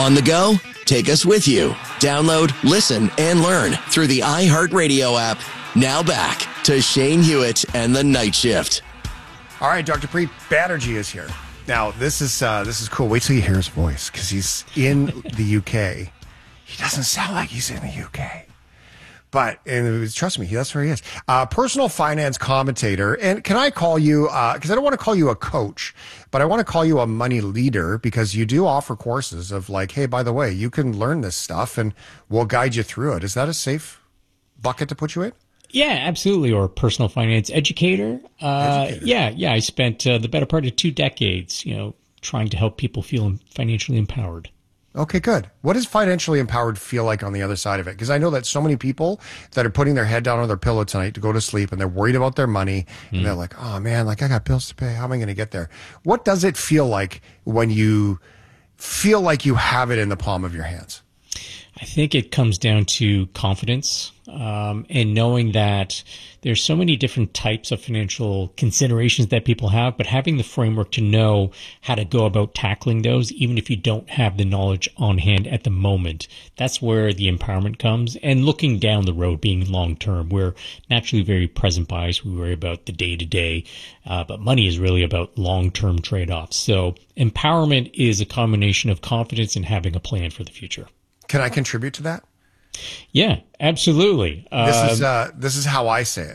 On the go? Take us with you. Download, listen, and learn through the iHeartRadio app. Now back to Shane Hewitt and the Night Shift. All right, Dr. Preet Banerjee is here. Now, this is cool. Wait till you hear his voice, because he's in the UK. He doesn't sound like he's in the UK. But, and trust me, that's where he is. Personal finance commentator. And can I call you, because I don't want to call you a coach, but I want to call you a money leader, because you do offer courses of like, hey, by the way, you can learn this stuff and we'll guide you through it. Is that a safe bucket to put you in? Yeah, absolutely. Or personal finance educator. Yeah. I spent the better part of 2 decades, trying to help people feel financially empowered. Okay, good. What does financially empowered feel like on the other side of it? Because I know that so many people that are putting their head down on their pillow tonight to go to sleep and they're worried about their money and they're like, oh man, like I got bills to pay. How am I going to get there? What does it feel like when you feel like you have it in the palm of your hands? I think it comes down to confidence and knowing that there's so many different types of financial considerations that people have, but having the framework to know how to go about tackling those, even if you don't have the knowledge on hand at the moment, that's where the empowerment comes. And looking down the road, being long term, we're naturally very present biased. We worry about the day to day, but money is really about long term trade offs. So empowerment is a combination of confidence and having a plan for the future. Can I contribute to that? Yeah, absolutely. This is how I say it.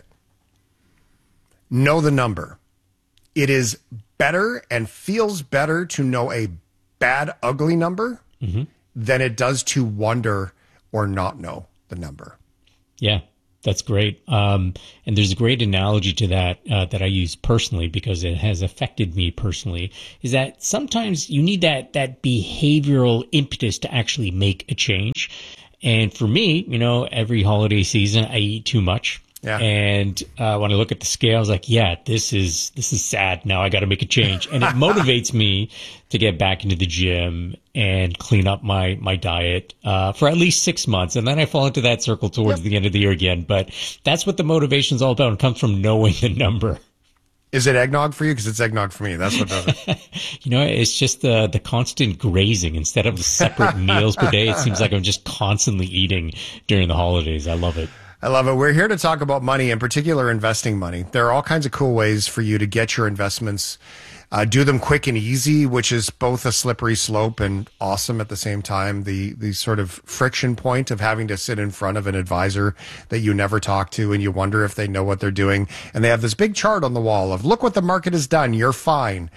Know the number. It is better and feels better to know a bad, ugly number than it does to wonder or not know the number. Yeah, that's great. And there's a great analogy to that that I use personally because it has affected me personally, is that sometimes you need that behavioral impetus to actually make a change. And for me, every holiday season, I eat too much. Yeah. And when I look at the scale, I was like, yeah, this is sad. Now I got to make a change. And it motivates me to get back into the gym and clean up my diet for at least 6 months. And then I fall into that circle towards the end of the year again. But that's what the motivation is all about. It comes from knowing the number. Is it eggnog for you? Because it's eggnog for me. That's what does it. It's just the constant grazing. Instead of separate meals per day, it seems like I'm just constantly eating during the holidays. I love it. I love it. We're here to talk about money, in particular investing money. There are all kinds of cool ways for you to get your investments, do them quick and easy, which is both a slippery slope and awesome at the same time. The sort of friction point of having to sit in front of an advisor that you never talk to and you wonder if they know what they're doing. And they have this big chart on the wall of, look what the market has done. You're fine.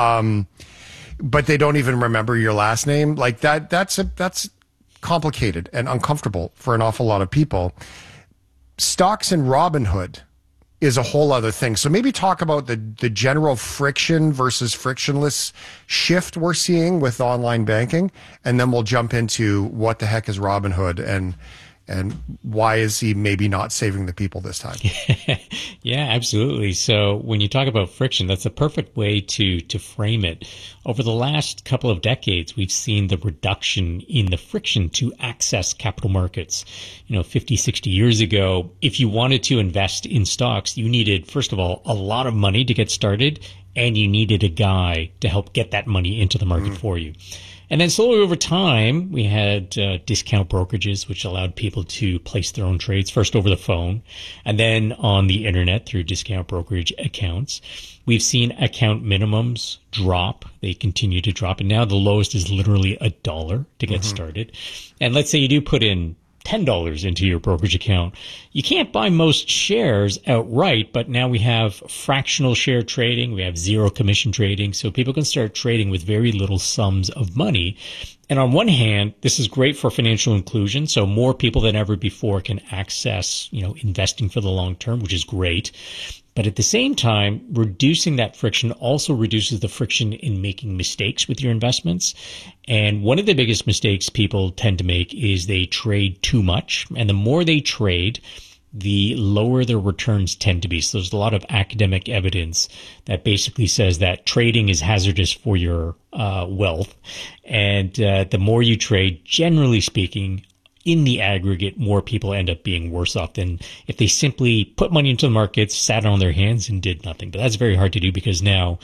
But they don't even remember your last name. Like that's complicated and uncomfortable for an awful lot of people. Stocks and Robinhood is a whole other thing. So maybe talk about the general friction versus frictionless shift we're seeing with online banking, and then we'll jump into what the heck is Robinhood and why is he maybe not saving the people this time? Yeah, absolutely. So when you talk about friction, that's a perfect way to frame it. Over the last couple of decades, we've seen the reduction in the friction to access capital markets. 50, 60 years ago, if you wanted to invest in stocks, you needed, first of all, a lot of money to get started, and you needed a guy to help get that money into the market for you. And then slowly over time, we had discount brokerages, which allowed people to place their own trades, first over the phone, and then on the internet through discount brokerage accounts. We've seen account minimums drop. They continue to drop. And now the lowest is literally $1 to get started. And let's say you do put in $10 into your brokerage account. You can't buy most shares outright, but now we have fractional share trading. We have zero commission trading. So people can start trading with very little sums of money. And on one hand, this is great for financial inclusion. So more people than ever before can access, investing for the long term, which is great. But at the same time, reducing that friction also reduces the friction in making mistakes with your investments. And one of the biggest mistakes people tend to make is they trade too much. And the more they trade, the lower their returns tend to be. So there's a lot of academic evidence that basically says that trading is hazardous for your wealth. And the more you trade, generally speaking, in the aggregate, more people end up being worse off than if they simply put money into the markets, sat on their hands, and did nothing. But that's very hard to do because now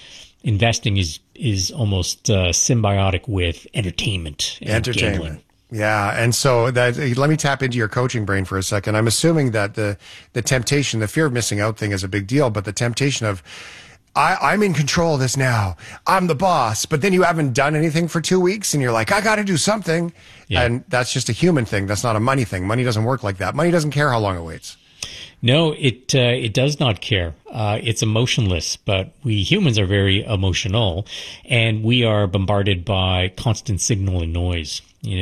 investing is almost symbiotic with entertainment and gambling. Yeah, and so that let me tap into your coaching brain for a second. I'm assuming that the temptation, the fear of missing out thing is a big deal, but the temptation of I'm in control of this now. I'm the boss, but then you haven't done anything for 2 weeks and you're like, I got to do something. Yeah. And that's just a human thing. That's not a money thing. Money doesn't work like that. Money doesn't care how long it waits. No, it does not care. It's emotionless, but we humans are very emotional, and we are bombarded by constant signal and noise.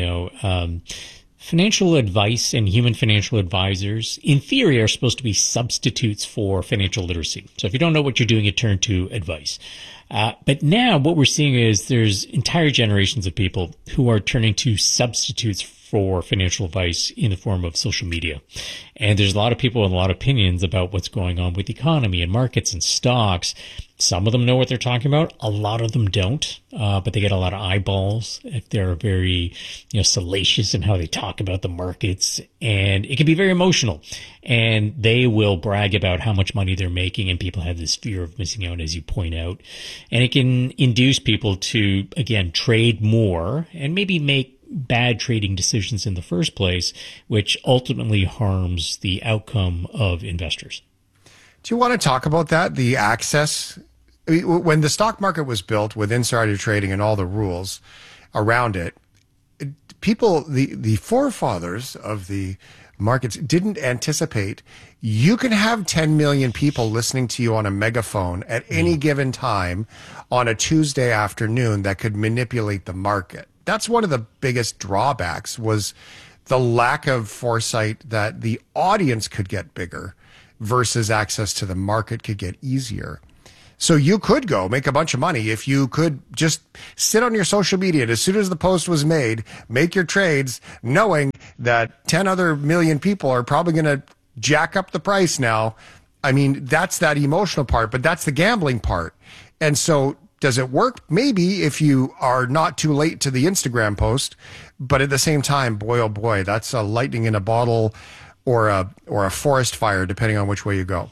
Financial advice and human financial advisors, in theory, are supposed to be substitutes for financial literacy. So if you don't know what you're doing, you turn to advice. But now what we're seeing is there's entire generations of people who are turning to substitutes for financial advice in the form of social media. And there's a lot of people with a lot of opinions about what's going on with the economy and markets and stocks. Some of them know what they're talking about. A lot of them don't, but they get a lot of eyeballs if they're very, salacious in how they talk about the markets. And it can be very emotional. And they will brag about how much money they're making, and people have this fear of missing out, as you point out. And it can induce people to, again, trade more and maybe make bad trading decisions in the first place, which ultimately harms the outcome of investors. Do you want to talk about that? The access, when the stock market was built with insider trading and all the rules around it, people, the forefathers of the markets didn't anticipate you can have 10 million people listening to you on a megaphone at any given time on a Tuesday afternoon that could manipulate the market. That's one of the biggest drawbacks, was the lack of foresight that the audience could get bigger versus access to the market could get easier. So you could go make a bunch of money if you could just sit on your social media and as soon as the post was made, make your trades, knowing that 10 other million people are probably going to jack up the price now. I mean, that's that emotional part, but that's the gambling part. And so does it work? Maybe if you are not too late to the Instagram post, but at the same time, boy, oh boy, that's a lightning in a bottle or a forest fire, depending on which way you go.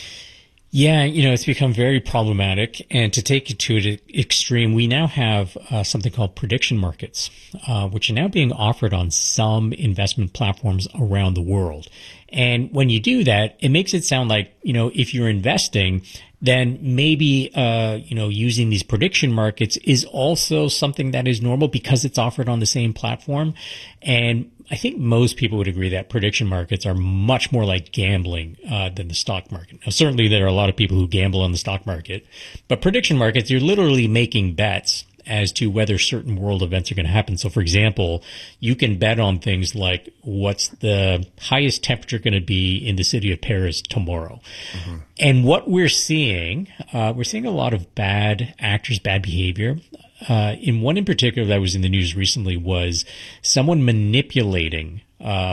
Yeah, it's become very problematic. And to take it to an extreme, we now have something called prediction markets, which are now being offered on some investment platforms around the world. And when you do that, it makes it sound like, if you're investing, then maybe, using these prediction markets is also something that is normal because it's offered on the same platform. And I think most people would agree that prediction markets are much more like gambling than the stock market. Now, certainly there are a lot of people who gamble on the stock market, but prediction markets, you're literally making bets as to whether certain world events are going to happen. So, for example, you can bet on things like what's the highest temperature going to be in the city of Paris tomorrow. Mm-hmm. And what we're seeing a lot of bad actors, bad behavior. In one in particular that was in the news recently was someone manipulating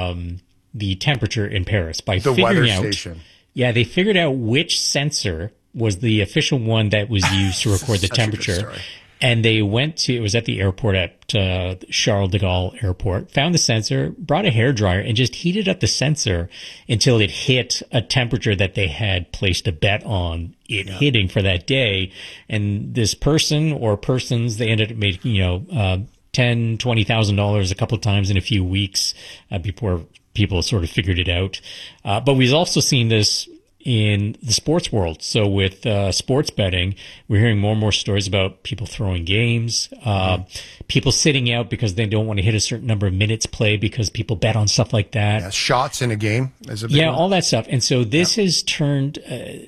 the temperature in Paris by the figuring weather out. Station. Yeah, they figured out which sensor was the official one that was used to record the temperature. And they it was at the airport at Charles de Gaulle Airport, found the sensor, brought a hairdryer, and just heated up the sensor until it hit a temperature that they had placed a bet on it hitting for that day. And this person or persons, they ended up making, $10,000, $20,000 a couple of times in a few weeks before people sort of figured it out. But we've also seen this in the sports world. So with sports betting, we're hearing more and more stories about people throwing games, people sitting out because they don't want to hit a certain number of minutes play because people bet on stuff like that. Yeah, shots in a game is a big one. All that stuff. And so this has turned,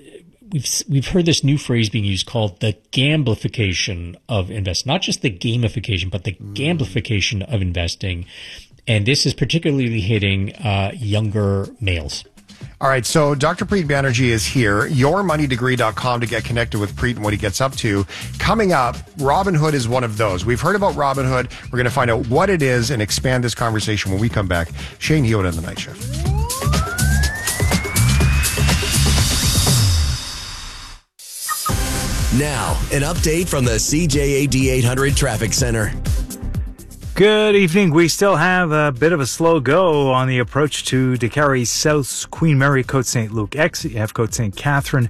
we've heard this new phrase being used called the gamblification of investing. Not just the gamification, but the gamblification of investing. And this is particularly hitting younger males. All right, so Dr. Preet Banerjee is here. YourMoneyDegree.com to get connected with Preet and what he gets up to. Coming up, Robinhood is one of those. We've heard about Robinhood. We're going to find out what it is and expand this conversation when we come back. Shane Hewitt on The Night Shift. Now, an update from the CJAD 800 Traffic Center. Good evening. We still have a bit of a slow go on the approach to DeCarry South's Queen Mary, Côte St. Luc X. You have Côte St. Catherine.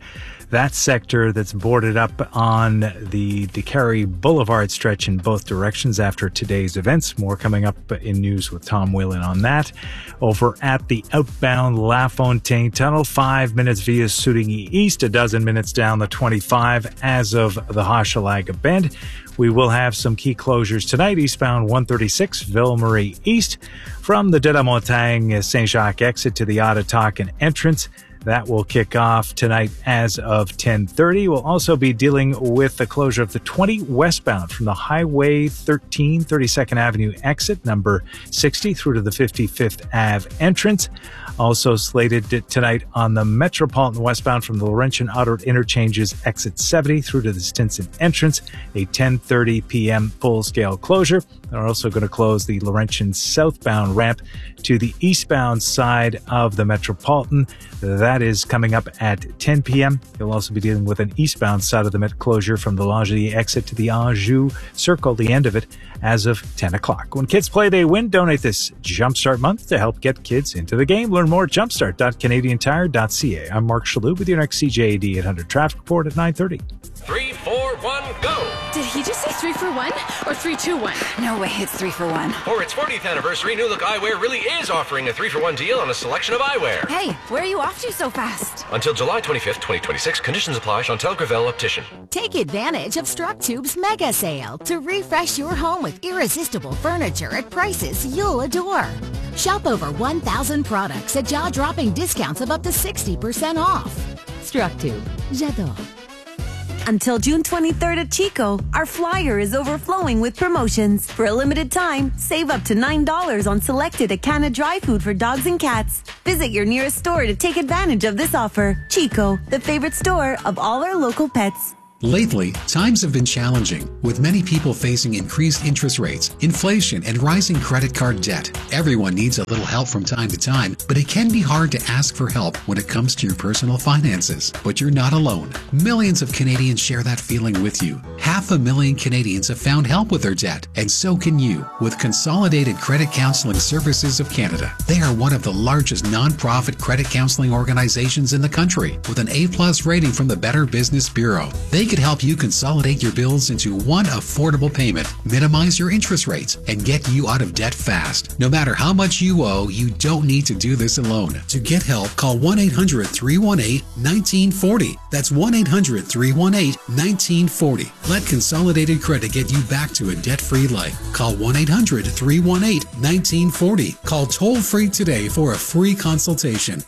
that sector that's boarded up on the DeCarry Boulevard stretch in both directions after today's events. More coming up in news with Tom Whelan on that. Over at the outbound LaFontaine Tunnel, 5 minutes via Soudigny East, a dozen minutes down the 25 as of the Hochelaga Bend. We will have some key closures tonight. Eastbound 136, Ville-Marie East, from the de la Montagne Saint-Jacques exit to the Ottatakan entrance. That will kick off tonight as of 10:30. We'll also be dealing with the closure of the 20 westbound from the Highway 13, 32nd Avenue exit, number 60, through to the 55th Ave entrance. Also slated tonight on the Metropolitan westbound from the Laurentian Outer Interchanges exit 70 through to the Stinson entrance, a 10:30 p.m. full-scale closure. They're also going to close the Laurentian southbound ramp to the eastbound side of the Metropolitan. That is coming up at 10 p.m. You'll also be dealing with an eastbound side of the Met closure from the Langeais exit to the Anjou Circle, the end of it, as of 10 o'clock. When kids play, they win. Donate this Jumpstart month to help get kids into the game. Learn more at jumpstart.canadiantire.ca. I'm Mark Shalhoub with your next CJAD 800 traffic report at 9:30. 3, 4, 1, go! Did he just say 3 for 1 or 3, 2, 1? No way, it's 3 for 1. For its 40th anniversary, New Look Eyewear really is offering a 3-for-1 deal on a selection of eyewear. Hey, where are you off to so fast? Until July 25th, 2026, conditions apply. Chantal Gravel Optician. Take advantage of Structube's mega sale to refresh your home with irresistible furniture at prices you'll adore. Shop over 1,000 products at jaw-dropping discounts of up to 60% off. Structube, j'adore. Until June 23rd at Chico, our flyer is overflowing with promotions. For a limited time, save up to $9 on selected Acana dry food for dogs and cats. Visit your nearest store to take advantage of this offer. Chico, the favorite store of all our local pets. Lately, times have been challenging, with many people facing increased interest rates, inflation, and rising credit card debt. Everyone needs a little help from time to time, but it can be hard to ask for help when it comes to your personal finances. But you're not alone. Millions of Canadians share that feeling with you. 500,000 Canadians have found help with their debt, and so can you, with Consolidated Credit Counseling Services of Canada. They are one of the largest non-profit credit counseling organizations in the country, with an A+ rating from the Better Business Bureau. They could help you consolidate your bills into one affordable payment, minimize your interest rates, and get you out of debt fast. No matter how much you owe, you don't need to do this alone. To get help, call 1-800-318-1940. That's 1-800-318-1940. Let Consolidated Credit get you back to a debt-free life. Call 1-800-318-1940. Call toll-free today for a free consultation.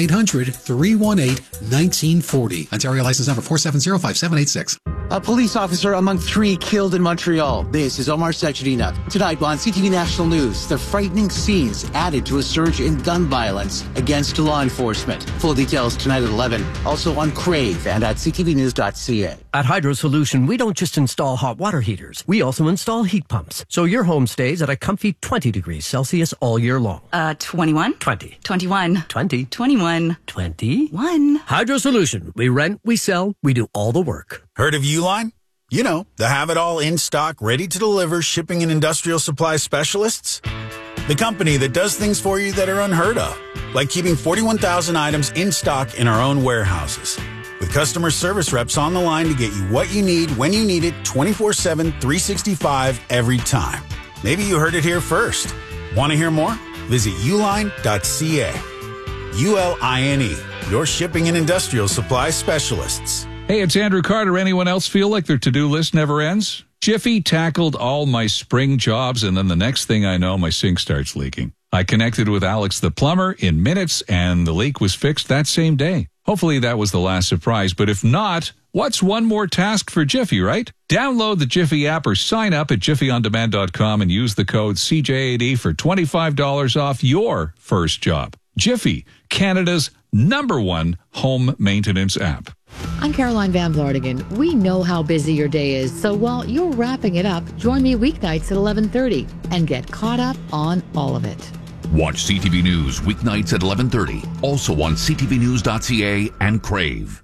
1-800-318-1940. Ontario license number 4705786. A police officer among 3 killed in Montreal. This is Omar Sachedina. Tonight on CTV National News, the frightening scenes added to a surge in gun violence against law enforcement. Full details tonight at 11. Also on Crave and at ctvnews.ca. At Hydro Solution, we don't just install hot water heaters. We also install heat pumps. So your home stays at a comfy 20 degrees Celsius all year long. 21? 20. 21. 20. 21. 21. Hydro Solution. We rent, we sell, we do all the work. Heard of Uline? You know, the have-it-all in-stock, ready-to-deliver shipping and industrial supply specialists. The company that does things for you that are unheard of, like keeping 41,000 items in stock in our own warehouses. With customer service reps on the line to get you what you need when you need it 24/7, 365 every time. Maybe you heard it here first. Want to hear more? Visit uline.ca. ULINE, your shipping and industrial supply specialists. Hey, it's Andrew Carter. Anyone else feel like their to-do list never ends? Jiffy tackled all my spring jobs, and then the next thing I know, my sink starts leaking. I connected with Alex the plumber in minutes, and the leak was fixed that same day. Hopefully that was the last surprise, but if not, what's one more task for Jiffy, right? Download the Jiffy app or sign up at jiffyondemand.com and use the code CJAD for $25 off your first job. Jiffy, Canada's #1 home maintenance app. I'm Caroline Van Vlartigan. We know how busy your day is, so while you're wrapping it up, join me weeknights at 11:30 and get caught up on all of it. Watch CTV News weeknights at 11:30, also on ctvnews.ca and Crave.